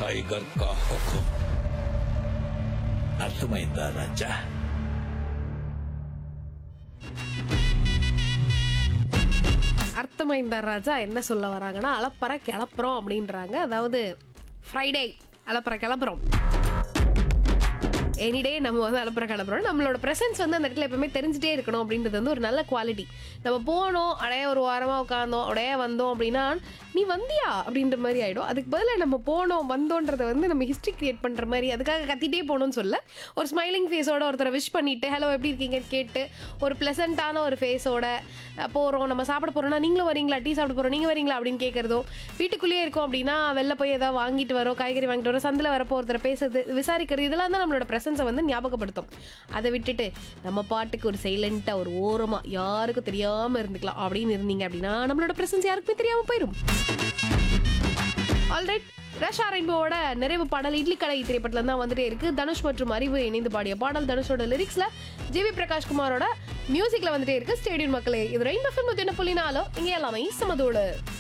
Tiger का हुक्म अर्थमैंदा राजा. அர்த்தமைந்த ராஜா என்ன சொல்ல வராங்கன்னா, அலப்பற கிளப்புறோம் அப்படின்றாங்க. அதாவது ஃப்ரைடே அலப்பற கிளப்புறோம். எனிடே நம்ம வந்து அலப்பற கிளப்புறோம். நம்மளோட ப்ரெசன்ஸ் வந்து அந்த இடத்துல எப்பவுமே தெரிஞ்சுட்டே இருக்கணும் அப்படின்றது வந்து ஒரு நல்ல குவாலிட்டி. நம்ம போனோம், அடைய ஒரு வாரமாக உட்காந்தோம், அடைய வந்தோம் அப்படின்னா, நீ வந்தியா அப்படின்ற மாதிரி ஆகிடும். அதுக்கு பதிலாக நம்ம போனோம் வந்தோன்றதை வந்து நம்ம ஹிஸ்ட்ரி கிரியேட் பண்ணுற மாதிரி, அதுக்காக கத்திட்டே போகணும்னு சொல்ல, ஒரு ஸ்மைலிங் ஃபேஸோட ஒருத்தரை விஷ் பண்ணிவிட்டு ஹலோ எப்படி இருக்கீங்கன்னு கேட்டு ஒரு ப்ளசண்ட்டான ஒரு ஃபேஸோட போகிறோம். நம்ம சாப்பிட போகிறோம்னா நீங்களும் வரீங்களா, டீ சாப்பிட போகிறோம் நீங்கள் வரீங்களா அப்படின்னு கேட்குறதும், வீட்டுக்குள்ளேயே இருக்கோம் அப்படின்னா வெளில போய் ஏதாவது வாங்கிட்டு வரோம், காய்கறி வாங்கிட்டு வரோம், சந்தில் வரப்போ ஒருத்தரை பேசுறது, விசாரிக்கிறது, இதெல்லாம் தான் நம்மளோட ப்ரெசன்ஸை வந்து ஞாபகப்படுத்தும். அதை விட்டுட்டு நம்ம பாட்டுக்கு ஒரு சைலண்ட்டாக ஒரு ஓரமாக யாருக்கும் தெரியாமல் இருந்துக்கலாம் அப்படின்னு இருந்தீங்க அப்படின்னா நம்மளோட ப்ரெசன்ஸ் யாருக்குமே தெரியாமல் போயிடும். ஆல்ரைட், ரஷா ரெயின்போவோட நிறைவு பாடல் இட்லி கடை திரைப்படத்துல தான் வந்துட்டே இருக்கு. தனுஷ் மற்றும் அறிவு இணைந்து பாடிய பாடல். தனுஷோட லிரிக்ஸ்ல ஜிவி பிரகாஷ் குமாரோட மியூசிக்ல வந்துட்டே இருக்கு. ஸ்டேடியம் மக்களே, இது ரெயின்போ FM 101.4 இங்க எல்லாமே சமதோடு.